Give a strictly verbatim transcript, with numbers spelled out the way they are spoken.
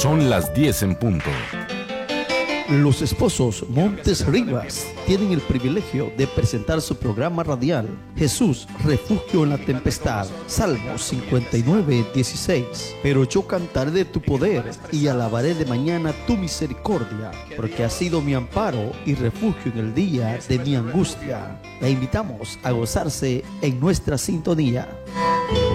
Son las diez en punto. Los esposos Montes Rivas tienen el privilegio de presentar su programa radial Jesús, refugio en la tempestad, Salmos cincuenta y nueve, dieciséis. Pero yo cantaré de tu poder y alabaré de mañana tu misericordia, porque has sido mi amparo y refugio en el día de mi angustia. Le invitamos a gozarse en nuestra sintonía.